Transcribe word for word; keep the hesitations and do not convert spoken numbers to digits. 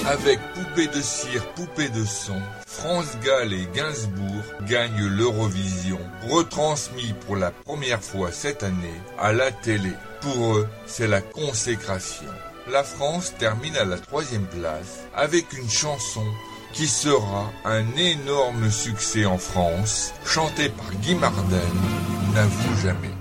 Avec Poupée de cire, Poupée de son, France Gall et Gainsbourg gagnent l'Eurovision, retransmis pour la première fois cette année à la télé. Pour eux, c'est la consécration. La France termine à la troisième place avec une chanson qui sera un énorme succès en France, chantée par Guy Marden, N'avoue jamais.